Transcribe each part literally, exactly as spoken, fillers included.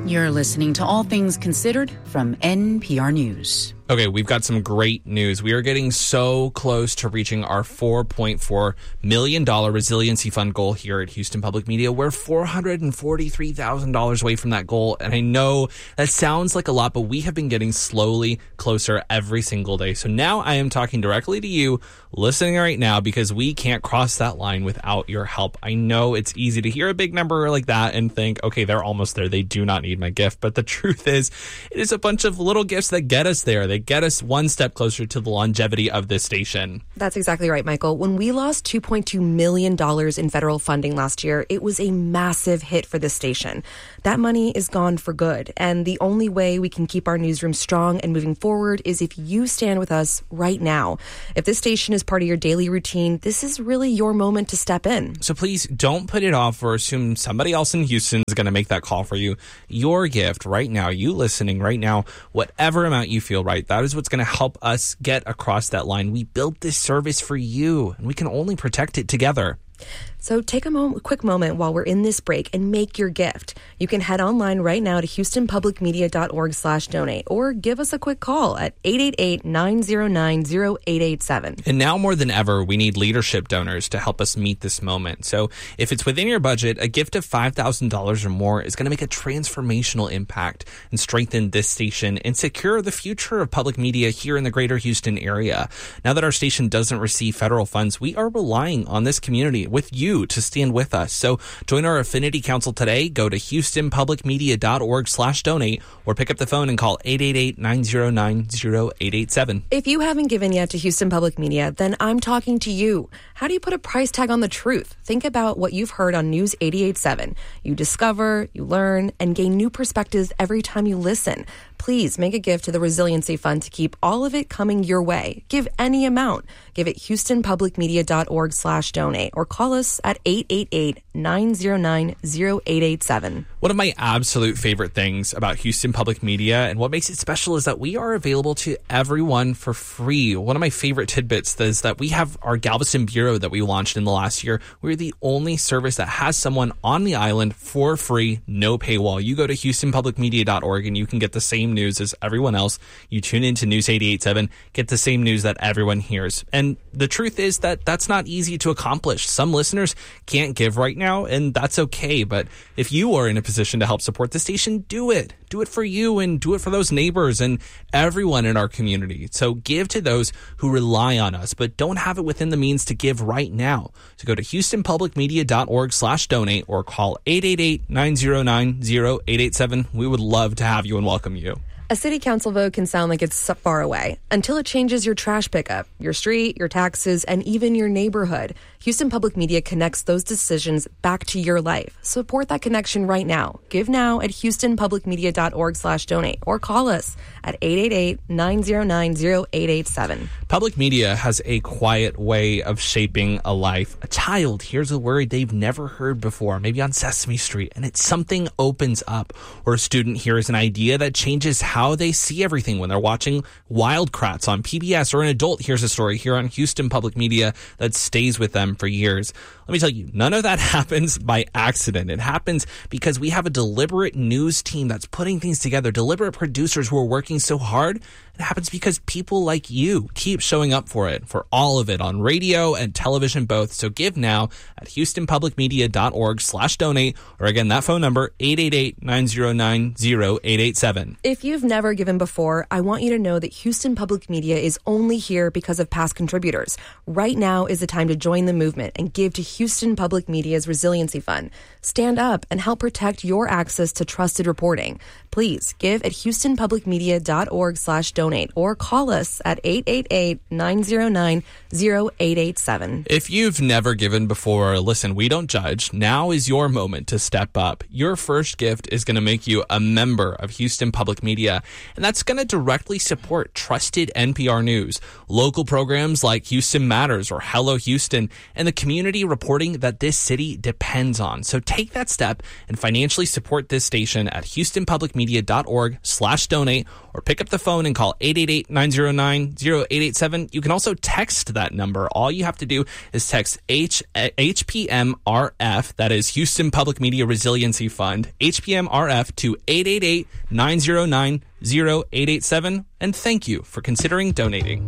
You're listening to All Things Considered from N P R News. Okay, we've got some great news. We are getting so close to reaching our four point four million dollars resiliency fund goal here at Houston Public Media. We're four hundred forty-three thousand dollars away from that goal. And I know that sounds like a lot, but we have been getting slowly closer every single day. So now I am talking directly to you listening right now because we can't cross that line without your help. I know it's easy to hear a big number like that and think, okay, they're almost there. They do not need my gift. But the truth is, it is a bunch of little gifts that get us there. They get us one step closer to the longevity of this station. That's exactly right, Michael. When we lost two point two million dollars in federal funding last year, it was a massive hit for this station. That money is gone for good. And the only way we can keep our newsroom strong and moving forward is if you stand with us right now. If this station is part of your daily routine, this is really your moment to step in. So please don't put it off or assume somebody else in Houston is going to make that call for you. Your gift right now, you listening right now, whatever amount you feel right, that is what's going to help us get across that line. We built this service for you, and we can only protect it together. So take a moment, quick moment while we're in this break and make your gift. You can head online right now to houstonpublicmedia.org slash donate or give us a quick call at eight eight eight, nine zero nine, zero eight eight seven. And now more than ever, we need leadership donors to help us meet this moment. So if it's within your budget, a gift of five thousand dollars or more is going to make a transformational impact and strengthen this station and secure the future of public media here in the greater Houston area. Now that our station doesn't receive federal funds, we are relying on this community with you to stand with us. So join our Affinity Council today. Go to houstonpublicmedia.org slash donate or pick up the phone and call eight eight eight, nine zero nine, zero eight eight seven. If you haven't given yet to Houston Public Media, then I'm talking to you. How do you put a price tag on the truth? Think about what you've heard on News eighty-eight point seven. You discover, you learn, and gain new perspectives every time you listen. Please make a gift to the Resiliency Fund to keep all of it coming your way. Give any amount. Give it houstonpublicmedia.org slash donate or call us at eight eight eight, nine zero nine, zero eight eight seven. One of my absolute favorite things about Houston Public Media and what makes it special is that we are available to everyone for free. One of my favorite tidbits is that we have our Galveston Bureau that we launched in the last year. We're the only service that has someone on the island for free, no paywall. You go to houstonpublicmedia dot org and you can get the same news as everyone else. You tune into News eighty-eight point seven, get the same news that everyone hears. And the truth is that that's not easy to accomplish. Some listeners can't give right now, and that's okay. But if you are in a position to help support the station, do it. Do it for you and do it for those neighbors and everyone in our community. So give to those who rely on us, but don't have it within the means to give right now. So go to houstonpublicmedia.org slash donate or call eight eight eight, nine zero nine, zero eight eight seven. We would love to have you and welcome you. A city council vote can sound like it's far away until it changes your trash pickup, your street, your taxes, and even your neighborhood. Houston Public Media connects those decisions back to your life. Support that connection right now. Give now at houstonpublicmedia.org slash donate or call us at eight eight eight, nine zero nine, zero eight eight seven. Public media has a quiet way of shaping a life. A child hears a word they've never heard before, maybe on Sesame Street, and it's something opens up. Or a student hears an idea that changes how they see everything when they're watching Wild Kratts on P B S, or an adult hears a story here on Houston Public Media that stays with them for years. Let me tell you, none of that happens by accident. It happens because we have a deliberate news team that's putting things together, deliberate producers who are working so hard. It happens because people like you keep showing up for it, for all of it on radio and television both. So give now at houstonpublicmedia.org slash donate, or again, that phone number, eight eight eight, nine zero nine, zero eight eight seven. If you've never given before, I want you to know that Houston Public Media is only here because of past contributors. Right now is the time to join the movement and give to Houston Public Media's Resiliency Fund. Stand up and help protect your access to trusted reporting. Please give at houstonpublicmedia.org slash donate or call us at eight eight eight, nine zero nine, zero eight eight seven. If you've never given before, listen, we don't judge. Now is your moment to step up. Your first gift is going to make you a member of Houston Public Media, and that's going to directly support trusted N P R news, local programs like Houston Matters or Hello Houston, and the community reporting that this city depends on. So take that step and financially support this station at houstonpublicmedia.org slash donate, or pick up the phone and call eight eight eight, nine zero nine, zero eight eight seven. You can also text that number. All you have to do is text H- H P M R F, that is Houston Public Media Resiliency Fund, H P M R F to eight eight eight, nine zero nine, zero eight eight seven, and thank you for considering donating.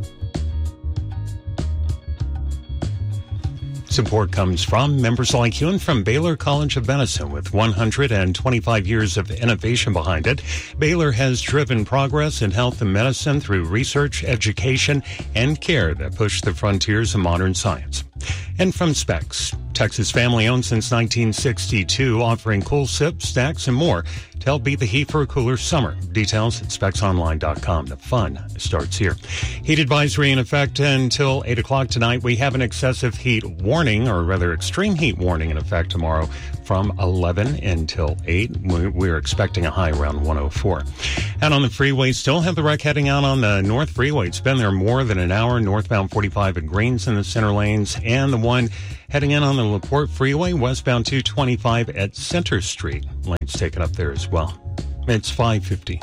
Support comes from members like you and from Baylor College of Medicine. With one hundred twenty-five years of innovation behind it, Baylor has driven progress in health and medicine through research, education, and care that push the frontiers of modern science. And from Specs, Texas family-owned since nineteen sixty-two, offering cool sips, snacks, and more to help beat the heat for a cooler summer. Details at specs online dot com. The fun starts here. Heat advisory in effect until eight o'clock tonight. We have an excessive heat warning, or rather extreme heat warning, in effect tomorrow from eleven until eight. We're expecting a high around one oh four. And on the freeway, still have the wreck heading out on the North Freeway. It's been there more than an hour. Northbound forty-five at Greens in the center lanes, and the one heading in on the LaPorte Freeway, westbound two twenty-five at Center Street. Lanes taken up there as well. It's five fifty.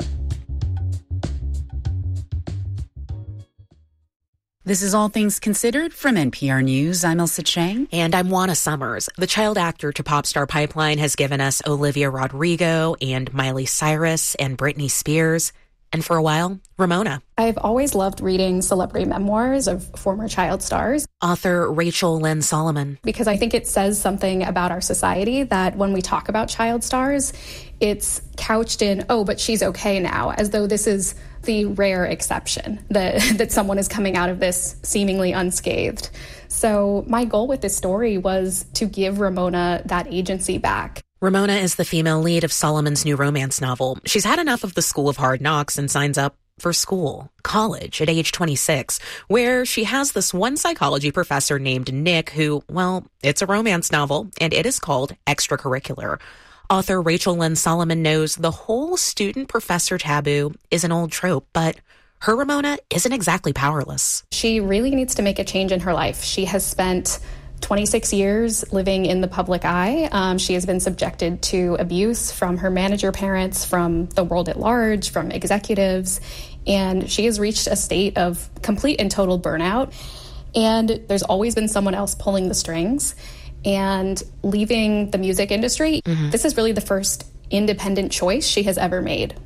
This is All Things Considered from N P R News. I'm Elsa Chang. And I'm Juana Summers. The child actor to pop star pipeline has given us Olivia Rodrigo and Miley Cyrus and Britney Spears. And for a while, Ramona. I've always loved reading celebrity memoirs of former child stars. Author Rachel Lynn Solomon. Because I think it says something about our society that when we talk about child stars, it's couched in, oh, but she's okay now, as though this is the rare exception, that, that someone is coming out of this seemingly unscathed. So my goal with this story was to give Ramona that agency back. Ramona is the female lead of Solomon's new romance novel. She's had enough of the School of Hard Knocks and signs up for school, college, at age twenty-six, where she has this one psychology professor named Nick who, well, it's a romance novel, and it is called Extracurricular. Author Rachel Lynn Solomon knows the whole student-professor taboo is an old trope, but her Ramona isn't exactly powerless. She really needs to make a change in her life. She has spent twenty-six years living in the public eye. Um, she has been subjected to abuse from her manager parents, from the world at large, from executives, and she has reached a state of complete and total burnout. And there's always been someone else pulling the strings. And leaving the music industry, mm-hmm. This is really the first independent choice she has ever made.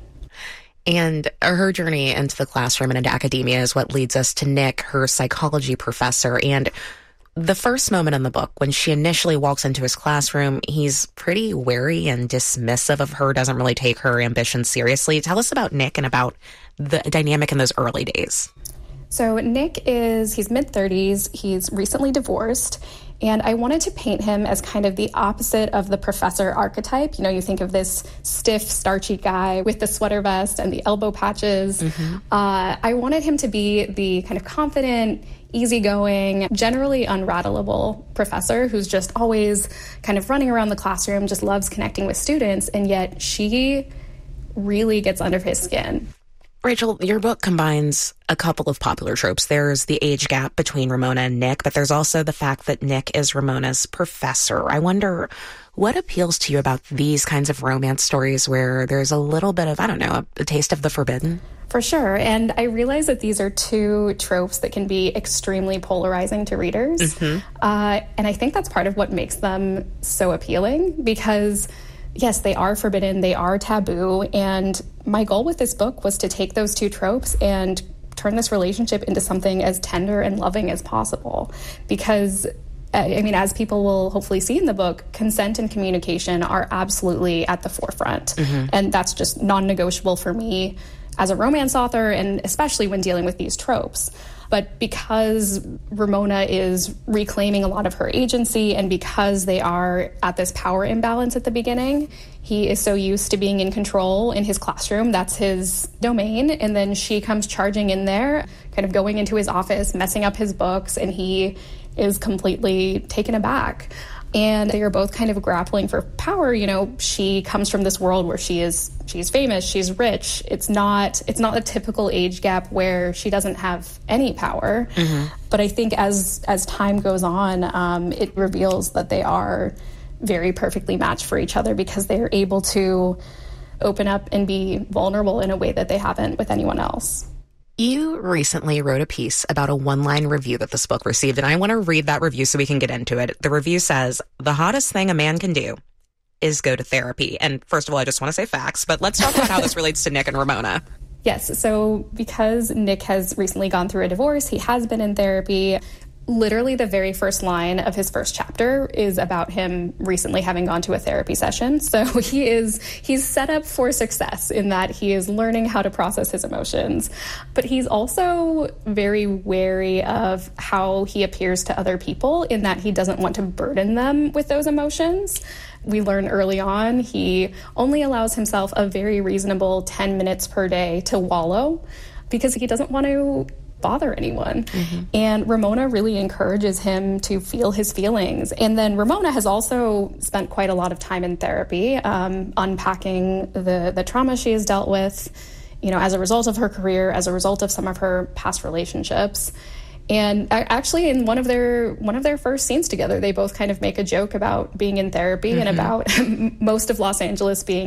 And her journey into the classroom and into academia is what leads us to Nick, her psychology professor. And the first moment in the book, when she initially walks into his classroom, he's pretty wary and dismissive of her, doesn't really take her ambition seriously. Tell us about Nick and about the dynamic in those early days. So Nick is, he's mid-thirties, he's recently divorced, and I wanted to paint him as kind of the opposite of the professor archetype. You know, you think of this stiff, starchy guy with the sweater vest and the elbow patches. Mm-hmm. Uh, I wanted him to be the kind of confident, easygoing, generally unrattleable professor who's just always kind of running around the classroom, just loves connecting with students, and yet she really gets under his skin. Rachel, your book combines a couple of popular tropes. There's the age gap between Ramona and Nick, but there's also the fact that Nick is Ramona's professor. I wonder, what appeals to you about these kinds of romance stories where there's a little bit of, I don't know, a, a taste of the forbidden? For sure. And I realize that these are two tropes that can be extremely polarizing to readers. Mm-hmm. Uh, and I think that's part of what makes them so appealing, because yes, they are forbidden, they are taboo, and my goal with this book was to take those two tropes and turn this relationship into something as tender and loving as possible. Because, I mean, as people will hopefully see in the book, consent and communication are absolutely at the forefront. Mm-hmm. And that's just non-negotiable for me as a romance author, and especially when dealing with these tropes. But because Ramona is reclaiming a lot of her agency, and because they are at this power imbalance at the beginning, he is so used to being in control in his classroom. That's his domain. And then she comes charging in there, kind of going into his office, messing up his books, and he is completely taken aback. And they are both kind of grappling for power. You know, she comes from this world where she is she's famous, she's rich. It's not it's not a typical age gap where she doesn't have any power. Mm-hmm. But I think as as time goes on, um, it reveals that they are very perfectly matched for each other because they are able to open up and be vulnerable in a way that they haven't with anyone else. You recently wrote a piece about a one-line review that this book received, and I want to read that review so we can get into it. The review says, "The hottest thing a man can do is go to therapy." And first of all, I just want to say facts, but let's talk about how this relates to Nick and Ramona. Yes, so because Nick has recently gone through a divorce, he has been in therapy. Literally the very first line of his first chapter is about him recently having gone to a therapy session. So he is he's set up for success in that he is learning how to process his emotions. But he's also very wary of how he appears to other people in that he doesn't want to burden them with those emotions. We learn early on he only allows himself a very reasonable ten minutes per day to wallow because he doesn't want to bother anyone. Mm-hmm. And Ramona really encourages him to feel his feelings. And then Ramona has also spent quite a lot of time in therapy, um, unpacking the, the trauma she has dealt with, you know, as a result of her career, as a result of some of her past relationships. And actually, in one of their one of their first scenes together, they both kind of make a joke about being in therapy mm-hmm. and about most of Los Angeles being